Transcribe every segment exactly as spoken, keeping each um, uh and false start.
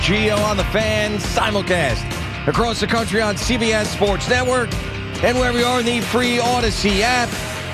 Gio on the Fan simulcast across the country on C B S Sports Network and wherever you are in the free Odyssey app.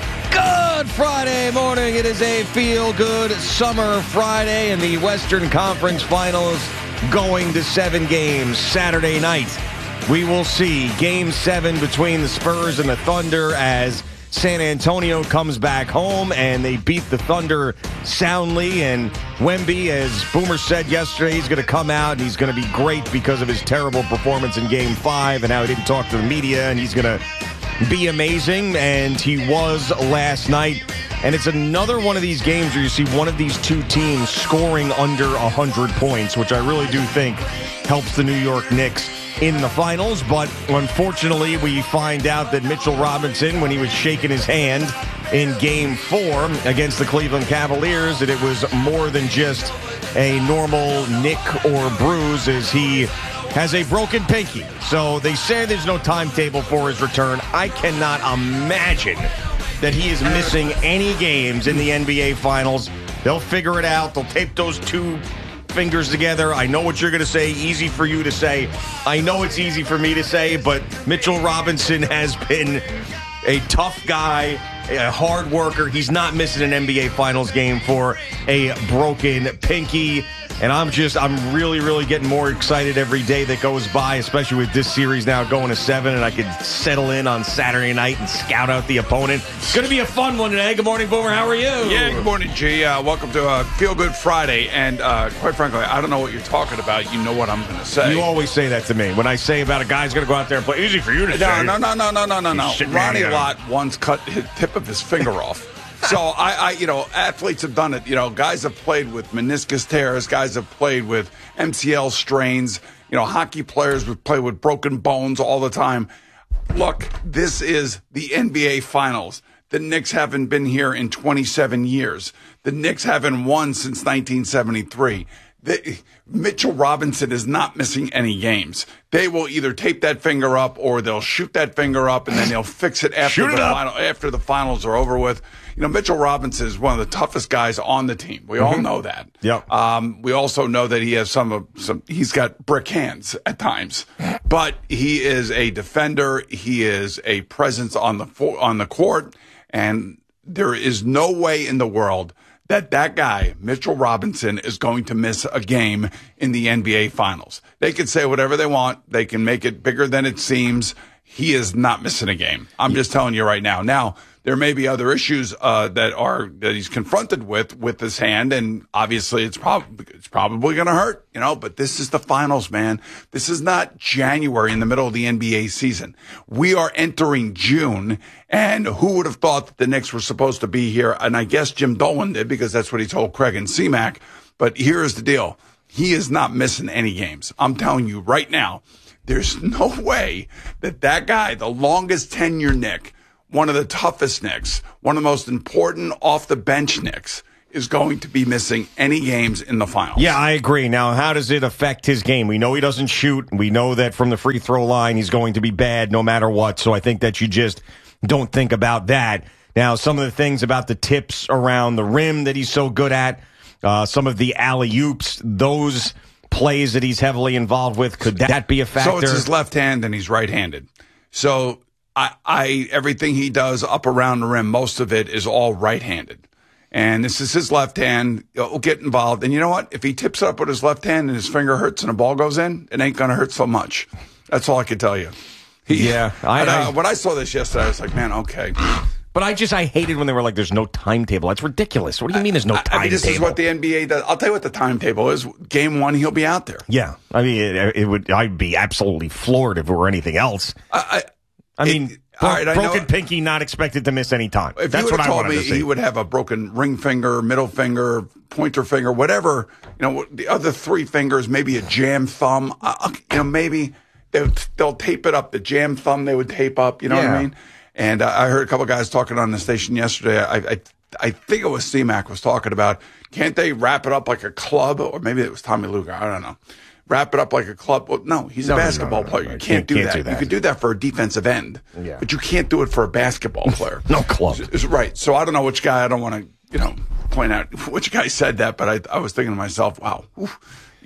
Good Friday morning. It is a feel-good summer Friday in the Western Conference Finals going to seven games Saturday night. We will see Game seven between the Spurs and the Thunder as San Antonio comes back home and they beat the Thunder soundly. And Wemby, as Boomer said yesterday, he's going to come out and he's going to be great because of his terrible performance in Game five and how he didn't talk to the media, and he's going to be amazing, and he was last night. And it's another one of these games where you see one of these two teams scoring under one hundred points, which I really do think helps the New York Knicks in the finals. But unfortunately, we find out that Mitchell Robinson, when he was shaking his hand in Game four against the Cleveland Cavaliers, that it was more than just a normal nick or bruise, as he has a broken pinky. So they say there's no timetable for his return. I cannot imagine that he is missing any games in the N B A Finals. They'll figure it out. They'll tape those two fingers together. I know what you're going to say. Easy for you to say. I know it's easy for me to say, but Mitchell Robinson has been a tough guy, a hard worker. He's not missing an N B A Finals game for a broken pinky. And I'm just, I'm really, really getting more excited every day that goes by, especially with this series now going to seven, and I could settle in on Saturday night and scout out the opponent. It's going to be a fun one today. Good morning, Boomer. How are you? Yeah, good morning, G. Uh, welcome to uh, Feel Good Friday. And uh, quite frankly, I don't know what you're talking about. You know what I'm going to say. You always say that to me. When I say about a guy's going to go out there and play, easy for you to no, say. No, no, no, no, no, no, no. Ronnie down. Lott once cut his tip of his finger off. So, I, I, you know, athletes have done it. You know, guys have played with meniscus tears. Guys have played with M C L strains. You know, hockey players would play with broken bones all the time. Look, this is the N B A Finals. The Knicks haven't been here in twenty-seven years. The Knicks haven't won since nineteen seventy-three. The, Mitchell Robinson is not missing any games. They will either tape that finger up or they'll shoot that finger up, and then they'll fix it after Shoot the it final, after the finals are over with. You know, Mitchell Robinson is one of the toughest guys on the team. We mm-hmm. all know that. Yep. Um, we also know that he has some of some. He's got brick hands at times, but he is a defender. He is a presence on the on the court, and there is no way in the world that that guy, Mitchell Robinson, is going to miss a game in the N B A Finals. They can say whatever they want. They can make it bigger than it seems. He is not missing a game. I'm just telling you right now. Now, there may be other issues uh, that are that he's confronted with with his hand, and obviously it's probably it's probably going to hurt, you know. But this is the finals, man. This is not January in the middle of the N B A season. We are entering June, and who would have thought that the Knicks were supposed to be here? And I guess Jim Dolan did, because that's what he told Craig and C-Mac. But here's the deal: he is not missing any games. I'm telling you right now. There's no way that that guy, the longest tenure Knick, one of the toughest Knicks, one of the most important off-the-bench Knicks, is going to be missing any games in the finals. Yeah, I agree. Now, how does it affect his game? We know he doesn't shoot. We know that from the free throw line, he's going to be bad no matter what. So I think that you just don't think about that. Now, some of the things about the tips around the rim that he's so good at, uh, some of the alley-oops, those plays that he's heavily involved with, could that be a factor? So it's his left hand and he's right-handed. So I, I everything he does up around the rim, most of it is all right-handed. And this is his left hand. He'll get involved. And you know what? If he tips up with his left hand and his finger hurts and the ball goes in, it ain't going to hurt so much. That's all I can tell you. He, yeah. I, and, uh, I, when I saw this yesterday, I was like, man, okay. But I just, I hated when they were like, there's no timetable. That's ridiculous. What do you mean there's no timetable? I mean, this is what the N B A does. I'll tell you what the timetable is. Game one, he'll be out there. Yeah. I mean, it, it would, I'd be absolutely floored if it were anything else. I, I, I mean, it, bro- right, broken pinky, not expected to miss any time. If That's you would what have I told wanted me to see. He would have a broken ring finger, middle finger, pointer finger, whatever, you know, the other three fingers, maybe a jam thumb, uh, you know, maybe they'll, they'll tape it up. The jam thumb they would tape up, you know yeah. what I mean? And uh, I heard a couple of guys talking on the station yesterday. I, I, I think it was C-Mac was talking about, can't they wrap it up like a club? Or maybe it was Tommy Luger. I don't know. Wrap it up like a club. Well, no, he's a no, basketball no, no, player. no, You no. can't, do, can't that. do that. You could do that for a defensive end, yeah. but you can't do it for a basketball player. No club. Is right. So I don't know which guy. I don't want to, you know, point out which guy said that, but I, I was thinking to myself, wow. Oof.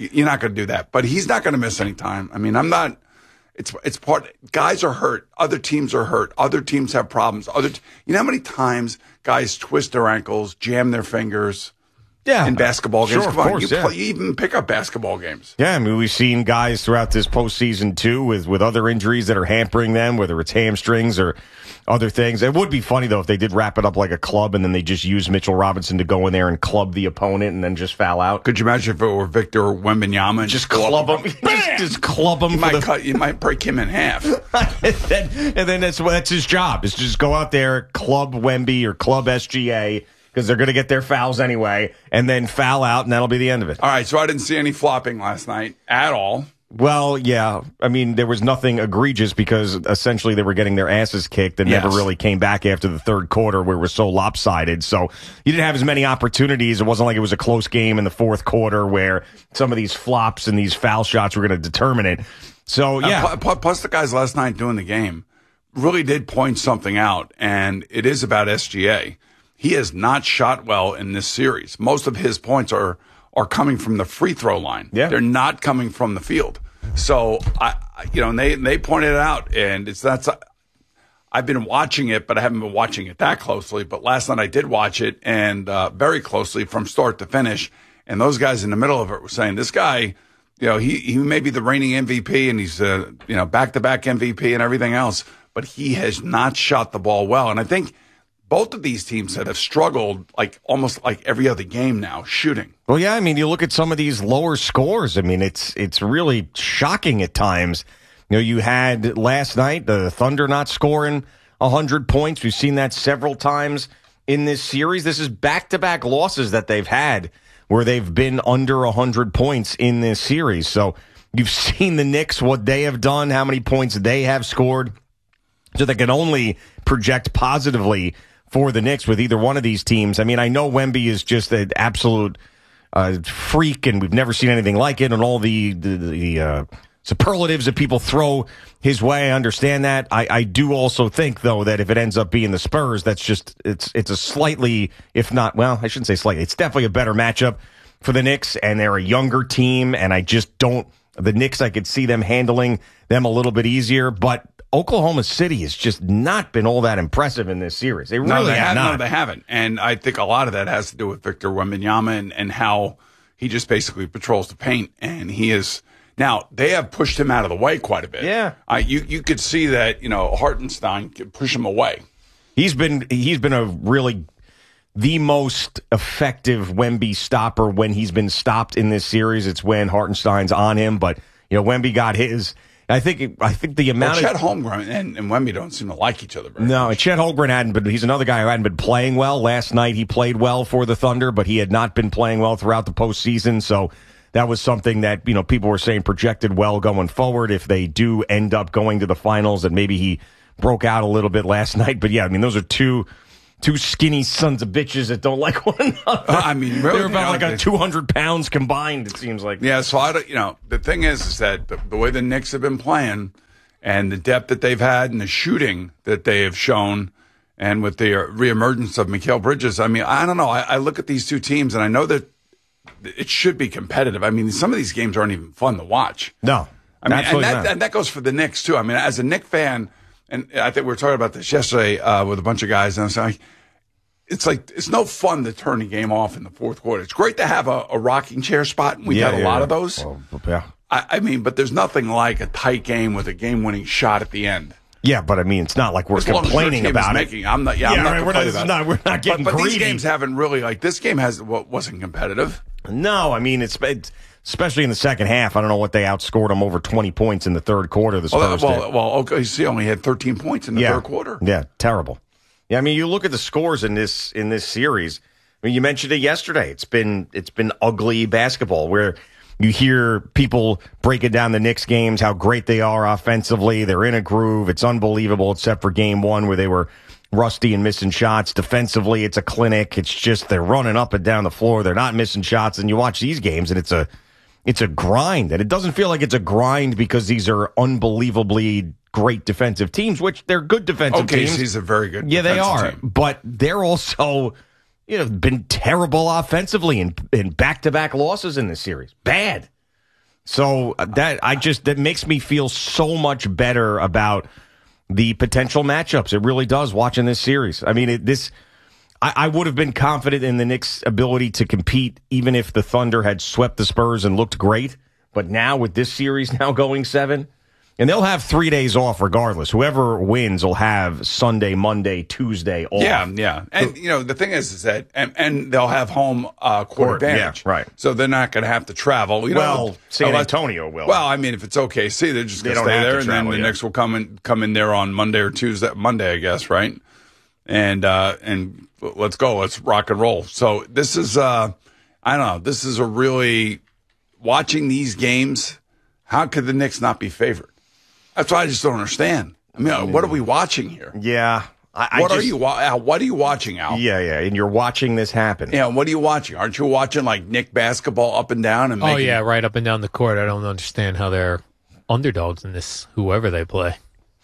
You're not going to do that. But he's not going to miss any time. I mean, I'm not. It's it's part. Guys are hurt. Other teams are hurt. Other teams have problems. Other. You know how many times guys twist their ankles, jam their fingers. Yeah, in basketball games. Sure, Come of on, course, you, yeah. play, you even pick up basketball games. Yeah, I mean, we've seen guys throughout this postseason, too, with, with other injuries that are hampering them, whether it's hamstrings or other things. It would be funny, though, if they did wrap it up like a club and then they just use Mitchell Robinson to go in there and club the opponent and then just foul out. Could you imagine if it were Victor Wembanyama and just club him? just, just club him. You might, the... cut, you might break him in half. and, then, and then that's, that's his job, is to just go out there, club Wemby or club S G A, because they're going to get their fouls anyway, and then foul out, and that'll be the end of it. All right, so I didn't see any flopping last night at all. Well, yeah. I mean, there was nothing egregious because essentially they were getting their asses kicked and yes. never really came back after the third quarter where it was so lopsided. So you didn't have as many opportunities. It wasn't like it was a close game in the fourth quarter where some of these flops and these foul shots were going to determine it. So, yeah. Uh, plus, plus the guys last night doing the game really did point something out, and it is about S G A. He has not shot well in this series. Most of his points are are coming from the free throw line. Yeah. They're not coming from the field. So I, you know, and they they pointed it out, and it's that's. I've been watching it, but I haven't been watching it that closely. But last night I did watch it, and uh, very closely from start to finish. And those guys in the middle of it were saying, "This guy, you know, he he may be the reigning M V P, and he's uh, you know back to back M V P and everything else, but he has not shot the ball well." And I think both of these teams that have struggled, like almost like every other game now, shooting. Well, yeah, I mean, you look at some of these lower scores. I mean, it's it's really shocking at times. You know, you had last night the Thunder not scoring one hundred points. We've seen that several times in this series. This is back-to-back losses that they've had where they've been under one hundred points in this series. So you've seen the Knicks, what they have done, how many points they have scored. So they can only project positively for the Knicks with either one of these teams. I mean, I know Wemby is just an absolute uh, freak, and we've never seen anything like it, and all the the, the uh, superlatives that people throw his way. I understand that. I, I do also think, though, that if it ends up being the Spurs, that's just it's it's a slightly, if not, well, I shouldn't say slightly. It's definitely a better matchup for the Knicks, and they're a younger team, and I just don't. The Knicks, I could see them handling them a little bit easier, but Oklahoma City has just not been all that impressive in this series. They really no, they have have, not. No, they haven't. And I think a lot of that has to do with Victor Wembanyama and, and how he just basically patrols the paint. And he is now they have pushed him out of the way quite a bit. Yeah, uh, you you could see that. You know, Hartenstein could push him away. He's been he's been a really the most effective Wemby stopper when he's been stopped in this series. It's when Hartenstein's on him, but you know Wemby got his. I think I think the amount well, of Chet Holmgren and, and Wemby don't seem to like each other very no, much. Chet Holmgren hadn't been. He's another guy who hadn't been playing well. Last night he played well for the Thunder, but he had not been playing well throughout the postseason. So that was something that you know people were saying projected well going forward if they do end up going to the finals. And maybe he broke out a little bit last night. But yeah, I mean those are two. Two skinny sons of bitches that don't like one another. Uh, I mean, really, they're about you know, like a they, two hundred pounds combined. It seems like. Yeah, so I don't. You know, the thing is, is that the, the way the Knicks have been playing, and the depth that they've had, and the shooting that they have shown, and with the reemergence of Mikal Bridges, I mean, I don't know. I, I look at these two teams, and I know that it should be competitive. I mean, some of these games aren't even fun to watch. No, I mean, and that, not. and that goes for the Knicks too. I mean, as a Knicks fan. And I think we were talking about this yesterday uh, with a bunch of guys, and I was like, it's like it's no fun to turn the game off in the fourth quarter. It's great to have a, a rocking chair spot, and we've yeah, had a yeah, lot yeah. of those. Well, yeah. I, I mean, but there's nothing like a tight game with a game-winning shot at the end. Yeah, but I mean, it's not like we're as long complaining as your team about is it. Making, I'm not. Yeah, yeah I'm not right, we're not, complaining about not, We're not getting but, but greedy. these games haven't really like this game has what wasn't competitive. No, I mean it's. it's Especially in the second half. I don't know what they outscored them over twenty points in the third quarter. The Spurs well, well, did. well, O K C only had thirteen points in the yeah. third quarter. Yeah, terrible. Yeah, I mean, you look at the scores in this in this series. I mean, you mentioned it yesterday. It's been it's been ugly basketball where you hear people breaking down the Knicks games, how great they are offensively. They're in a groove. It's unbelievable, except for game one where they were rusty and missing shots. Defensively, it's a clinic. It's just they're running up and down the floor. They're not missing shots. And you watch these games, and it's a It's a grind, and it doesn't feel like it's a grind because these are unbelievably great defensive teams, which they're good defensive okay, teams. O K C's a very good yeah, they are, team. but they're also, you know, been terrible offensively in in back to back losses in this series. Bad. So that I just that makes me feel so much better about the potential matchups. It really does, watching this series. I mean, it, this I, I would have been confident in the Knicks' ability to compete even if the Thunder had swept the Spurs and looked great. But now with this series now going seven, and they'll have three days off regardless. Whoever wins will have Sunday, Monday, Tuesday off. Yeah, yeah. And, you know, the thing is, is that, and, and they'll have home uh, court, court advantage. Yeah, right. So they're not going to have to travel. You well, know, San unless, Antonio will. Well, I mean, if it's O K C, they're just going to stay there, and travel, then the yeah. Knicks will come in, come in there on Monday or Tuesday, Monday, I guess, right? And, uh, and let's go. Let's rock and roll. So this is, uh, I don't know, this is a really, watching these games, how could the Knicks not be favored? That's what I just don't understand. I mean, what are we watching here? Yeah. I, I what just, are you, Al, what are you watching, Al? Yeah, yeah, and you're watching this happen. Yeah, what are you watching? Aren't you watching, like, Knick basketball up and down? And oh, making... yeah, right up and down the court. I don't understand how they're underdogs in this, whoever they play.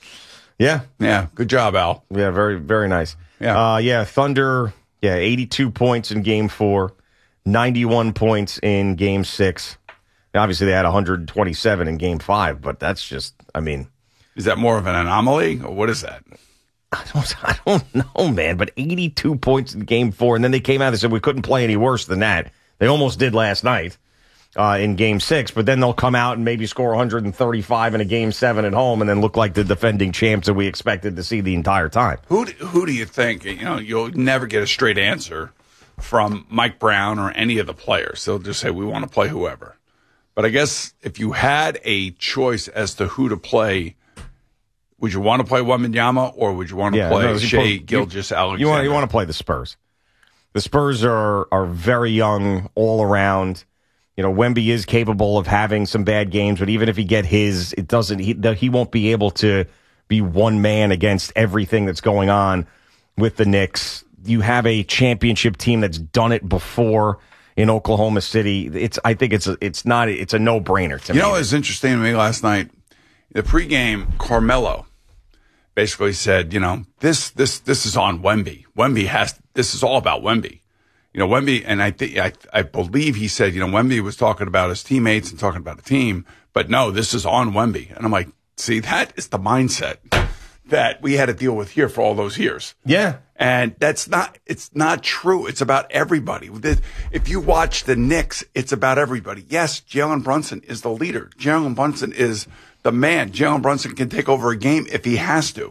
Yeah. Yeah, good job, Al. Yeah, very, very nice. Yeah, uh, yeah Thunder, yeah, eighty-two points in game four, ninety-one points in game six. Obviously, they had one hundred twenty-seven in game five, but that's just, I mean. Is that more of an anomaly, or what is that? I don't, I don't know, man, but eighty-two points in game four, and then they came out and said we couldn't play any worse than that. They almost did last night uh, in game six, but then they'll come out and maybe score one hundred thirty-five in a game seven at home and then look like the defending champs that we expected to see the entire time. Who do, who do you think, you know, you'll never get a straight answer from Mike Brown or any of the players. They'll just say, we want to play whoever. But I guess if you had a choice as to who to play, would you want to play Wembanyama or would you want to yeah, play no, Shai Gilgeous-Alexander? You want you want to play the Spurs. The Spurs are are very young all around. You know, Wemby is capable of having some bad games, but even if he get his, it doesn't. He he won't be able to be one man against everything that's going on with the Knicks. You have a championship team that's done it before in Oklahoma City. It's I think it's a, it's not it's a no brainer to me. You know what was interesting to me last night? The pregame, Carmelo basically said, you know, this this this is on Wemby. Wemby has this is all about Wemby. You know, Wemby, and I think I I believe he said, you know, Wemby was talking about his teammates and talking about a team, but no, this is on Wemby. And I'm like, see, that is the mindset that we had to deal with here for all those years. Yeah. And that's not, it's not true. It's about everybody. If you watch the Knicks, it's about everybody. Yes, Jalen Brunson is the leader. Jalen Brunson is the man. Jalen Brunson can take over a game if he has to.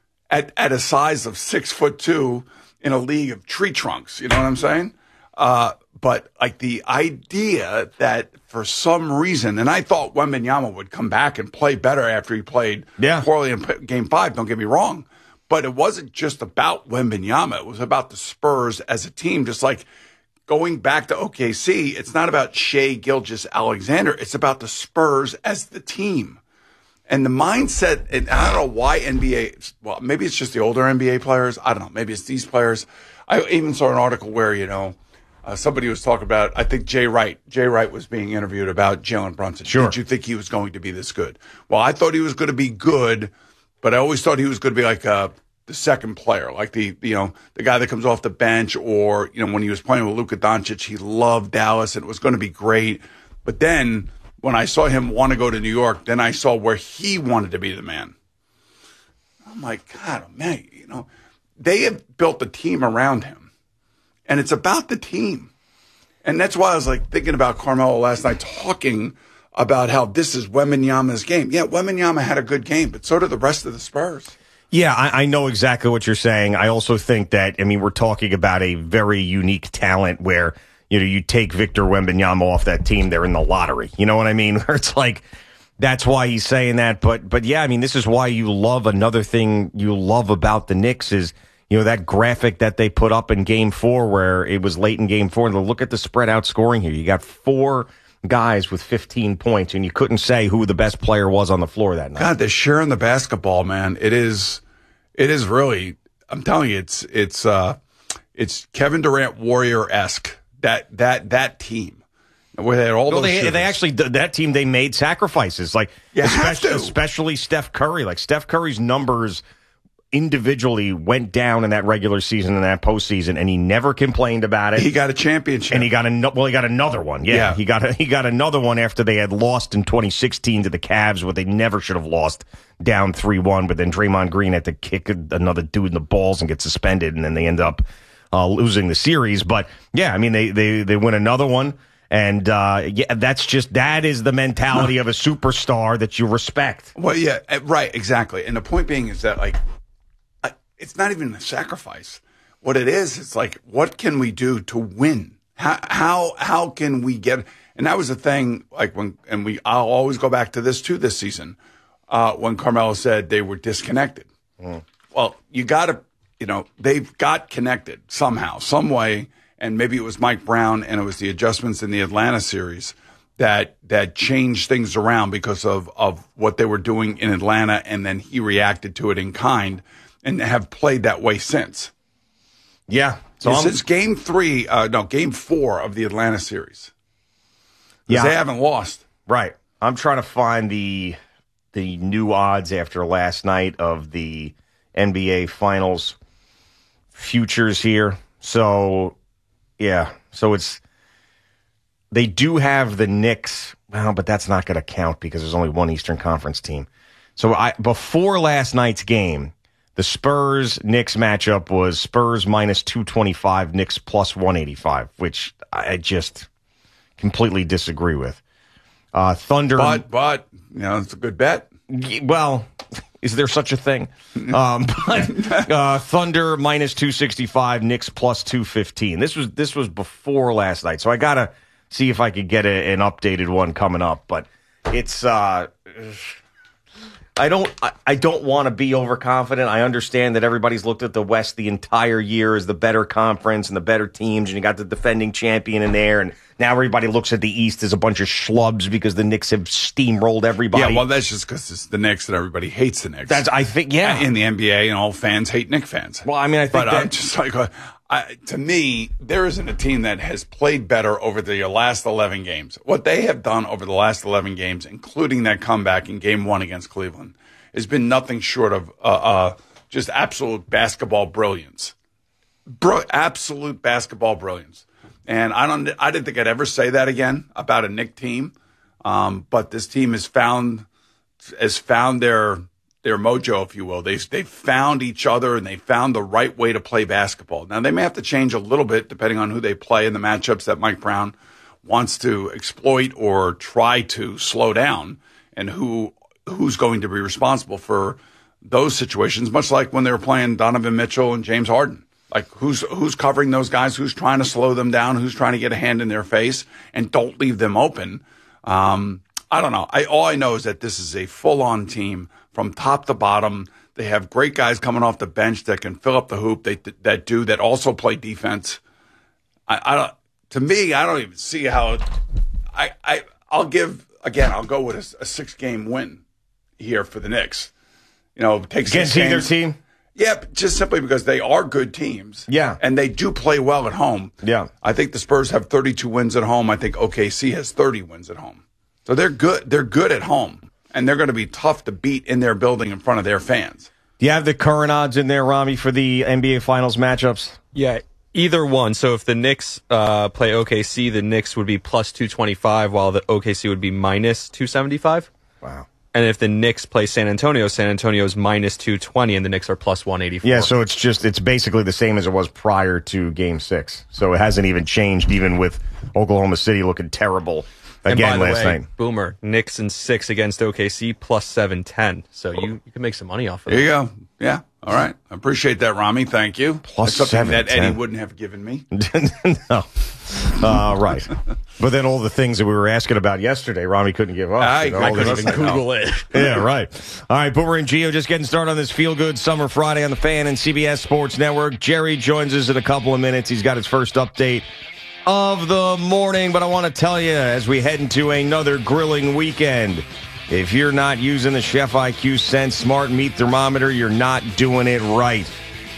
At at a size of six foot two in a league of tree trunks. You know what I'm saying? Uh, but like the idea that for some reason, and I thought Wembanyama would come back and play better after he played yeah. poorly in game five. Don't get me wrong. But it wasn't just about Wembanyama. It was about the Spurs as a team. Just like going back to O K C, it's not about Shai Gilgeous-Alexander. It's about the Spurs as the team. And the mindset, and I don't know why N B A, well, maybe it's just the older N B A players. I don't know. Maybe it's these players. I even saw an article where, you know, uh, somebody was talking about, I think Jay Wright. Jay Wright was being interviewed about Jalen Brunson. Sure. Did you think he was going to be this good? Well, I thought he was going to be good, but I always thought he was going to be like uh, the second player, like the, you know, the guy that comes off the bench, or, you know, when he was playing with Luka Doncic, he loved Dallas and it was going to be great. But then when I saw him want to go to New York, then I saw where he wanted to be the man. I'm like, God, oh man, you know, they have built a team around him, and it's about the team. And that's why I was like thinking about Carmelo last night, talking about how this is Wembanyama's game. Yeah, Wembanyama had a good game, but so did the rest of the Spurs. Yeah, I, I know exactly what you're saying. I also think that, I mean, we're talking about a very unique talent where, you know, you take Victor Wembanyama off that team, they're in the lottery. You know what I mean? Where it's like, that's why he's saying that. But, but yeah, I mean, this is why you love, another thing you love about the Knicks is, you know, that graphic that they put up in game four where it was late in game four. And look at the spread out scoring here. You got four guys with fifteen points, and you couldn't say who the best player was on the floor that night. God, they're sharing the basketball, man. It is, it is really, I'm telling you, it's, it's, uh, it's Kevin Durant Warrior-esque. That that that team, where they had all no, those. They, they actually that team they made sacrifices, like you especially, have to. especially Steph Curry. Like Steph Curry's numbers individually went down in that regular season and that postseason, and he never complained about it. He got a championship, and he got a well, he got another one. Yeah, yeah. he got a, he got another one after they had lost in twenty sixteen to the Cavs, where they never should have lost, down three one. But then Draymond Green had to kick another dude in the balls and get suspended, and then they end up uh, losing the series. But yeah, I mean they they they win another one. And uh, yeah, that's just that is the mentality of a superstar that you respect. Well, yeah, right, exactly. And the point being is that, like, I, it's not even a sacrifice. What it is, it's like, what can we do to win? How how how can we get? And that was the thing. Like when, and we, I'll always go back to this too. This season, uh, when Carmelo said they were disconnected. Mm. Well, you got to, you know, they've got connected somehow, some way. And maybe it was Mike Brown and it was the adjustments in the Atlanta series that that changed things around because of, of what they were doing in Atlanta, and then he reacted to it in kind and have played that way since. Yeah. So since game three, uh, no, game four of the Atlanta series. Yeah. They haven't lost. Right. I'm trying to find the the new odds after last night of the N B A Finals futures here. So... Yeah, so it's they do have the Knicks, well, but that's not going to count because there's only one Eastern Conference team. So I before last night's game, the Spurs-Knicks matchup was Spurs minus two twenty-five, Knicks plus one eighty-five, which I just completely disagree with. Uh, Thunder, but but you know it's a good bet. Well. Is there such a thing? Um, but uh, Thunder minus two sixty-five, Knicks plus two fifteen. This was this was before last night, so I gotta see if I could get a, an updated one coming up. But it's uh, I don't I, I don't want to be overconfident. I understand that everybody's looked at the West the entire year as the better conference and the better teams, and you got the defending champion in there, and now everybody looks at the East as a bunch of schlubs because the Knicks have steamrolled everybody. Yeah, well, that's just because it's the Knicks that everybody hates the Knicks. That's I think, yeah. In the N B A, and all fans hate Knicks fans. Well, I mean, I think but that, I'm just like, uh, I, to me, there isn't a team that has played better over the last eleven games. What they have done over the last eleven games, including that comeback in Game One against Cleveland, has been nothing short of uh, uh, just absolute basketball brilliance. Bro- absolute basketball brilliance. And I don't, I didn't think I'd ever say that again about a Knick team. Um, but this team has found, has found their, their mojo, if you will. They, they found each other and they found the right way to play basketball. Now they may have to change a little bit depending on who they play in the matchups that Mike Brown wants to exploit or try to slow down, and who, who's going to be responsible for those situations, much like when they were playing Donovan Mitchell and James Harden. Like, who's who's covering those guys? Who's trying to slow them down? Who's trying to get a hand in their face and don't leave them open? Um, I don't know. I all I know is that this is a full-on team from top to bottom. They have great guys coming off the bench that can fill up the hoop. They that do that also play defense. I, I don't. To me, I don't even see how. I I I'll give again. I'll go with a, a six-game win here for the Knicks. You know, take against either team. Yeah, just simply because they are good teams. Yeah. And they do play well at home. Yeah. I think the Spurs have thirty-two wins at home. I think O K C has thirty wins at home. So they're good. They're good at home. And they're going to be tough to beat in their building in front of their fans. Do you have the current odds in there, Rami, for the N B A Finals matchups? Yeah, either one. So if the Knicks uh, play O K C, the Knicks would be plus two twenty-five, while the O K C would be minus two seventy-five. Wow. And if the Knicks play San Antonio, San Antonio's minus two twenty, and the Knicks are plus one eighty-four. Yeah, so it's just, it's basically the same as it was prior to Game six. So it hasn't even changed, even with Oklahoma City looking terrible again and by the last way, night. Boomer, Knicks and six against O K C, plus seven ten. So you, you can make some money off of it. There you go. Yeah. All right. I appreciate that, Rami. Thank you. Plus That's something seven, that Eddie ten. wouldn't have given me. No. Uh, right. But then all the things that we were asking about yesterday, Rami couldn't give up. I, You know, I all couldn't this- even Google it. Yeah, right. All right, Boomer and Gio just getting started on this Feel Good Summer Friday on the Fan and C B S Sports Network. Jerry joins us in a couple of minutes. He's got his first update of the morning, but I want to tell you, as we head into another grilling weekend, if you're not using the Chef I Q Sense Smart Meat Thermometer, you're not doing it right.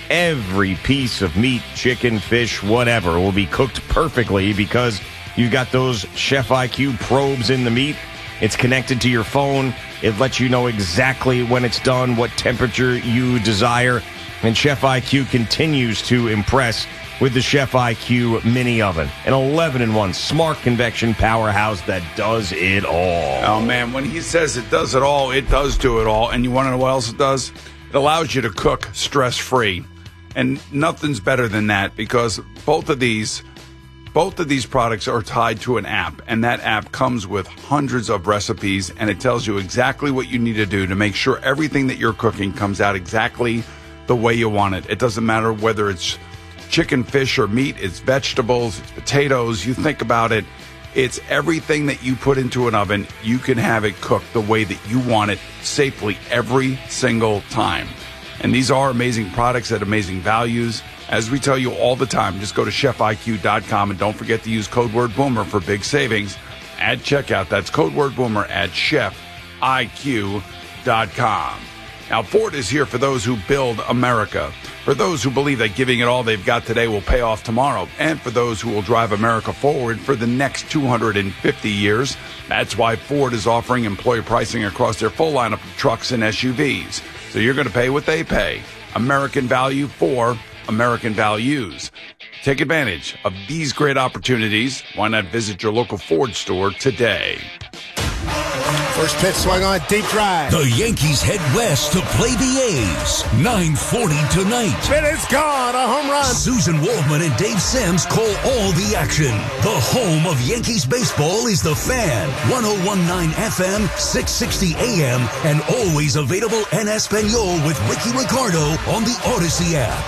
Every piece of meat, chicken, fish, whatever, will be cooked perfectly because you've got those Chef I Q probes in the meat. It's connected to your phone. It lets you know exactly when it's done, what temperature you desire. And Chef I Q continues to impress with the Chef I Q mini oven, an eleven in one smart convection powerhouse that does it all. Oh, man, when he says it does it all, it does do it all. And you want to know what else it does? It allows you to cook stress-free. And nothing's better than that, because both of these both of these products are tied to an app, and that app comes with hundreds of recipes, and it tells you exactly what you need to do to make sure everything that you're cooking comes out exactly the way you want it. It doesn't matter whether it's chicken, fish, or meat. It's vegetables, it's potatoes. You think about it. It's everything that you put into an oven. You can have it cooked the way that you want it safely every single time. And these are amazing products at amazing values. As we tell you all the time, just go to chef I Q dot com and don't forget to use code word Boomer for big savings at checkout. That's code word Boomer at chef I Q dot com. Now, Ford is here for those who build America, for those who believe that giving it all they've got today will pay off tomorrow, and for those who will drive America forward for the next two hundred fifty years. That's why Ford is offering employee pricing across their full lineup of trucks and S U Vs. So you're going to pay what they pay. American value for American values. Take advantage of these great opportunities. Why not visit your local Ford store today? First pitch swung on, deep drive. The Yankees head west to play the A's. nine forty tonight. It is gone, a home run. Susan Waldman and Dave Sims call all the action. The home of Yankees baseball is The Fan. ten nineteen F M, six sixty A M, and always available en Espanol with Ricky Ricardo on the Odyssey app.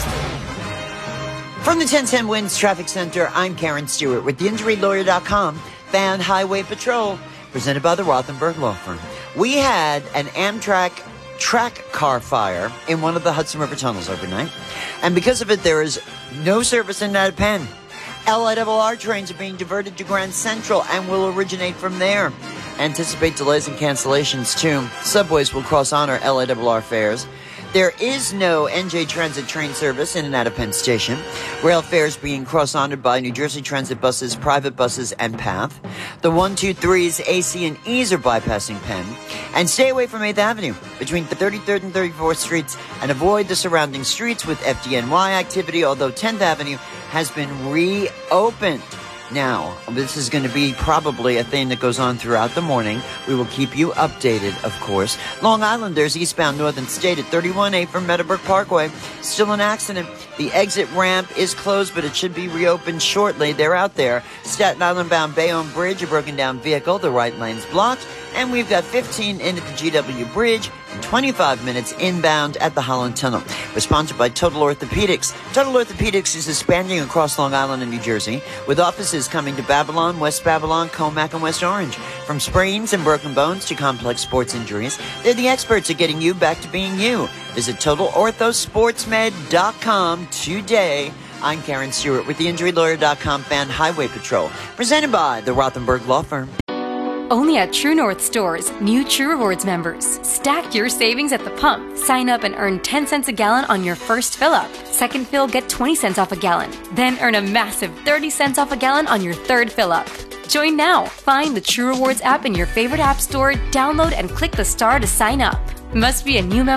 From the ten ten Winds Traffic Center, I'm Karen Stewart with the injury lawyer dot com, Fan Highway Patrol, presented by the Rothenberg Law Firm. We had an Amtrak track car fire in one of the Hudson River tunnels overnight, and because of it, there is no service in that pen. L I R R trains are being diverted to Grand Central and will originate from there. Anticipate delays and cancellations, too. Subways will cross-honor L I R R fares. There is no N J Transit train service in and out of Penn Station. Rail fares being cross-honored by New Jersey Transit buses, private buses, and PATH. The one two threes, A, C, and E's are bypassing Penn. And stay away from eighth Avenue between the thirty-third and thirty-fourth Streets and avoid the surrounding streets with F D N Y activity, although tenth Avenue has been reopened. Now, this is going to be probably a thing that goes on throughout the morning. We will keep you updated, of course. Long Islanders eastbound Northern State at thirty-one A from Meadowbrook Parkway. Still an accident. The exit ramp is closed, but it should be reopened shortly. They're out there. Staten Island bound Bayonne Bridge, a broken down vehicle. The right lane's blocked. And we've got fifteen in at the G W Bridge and twenty-five minutes inbound at the Holland Tunnel. We're sponsored by Total Orthopedics. Total Orthopedics is expanding across Long Island and New Jersey, with offices coming to Babylon, West Babylon, Comac, and West Orange. From sprains and broken bones to complex sports injuries, they're the experts at getting you back to being you. Visit Total Ortho Sports Med dot com today. I'm Karen Stewart with the injury lawyer dot com Fan Highway Patrol, presented by the Rothenberg Law Firm. Only at True North stores, new True Rewards members. Stack your savings at the pump. Sign up and earn ten cents a gallon on your first fill-up. Second fill, get twenty cents off a gallon. Then earn a massive thirty cents off a gallon on your third fill-up. Join now. Find the True Rewards app in your favorite app store, download and click the star to sign up. Must be a new member.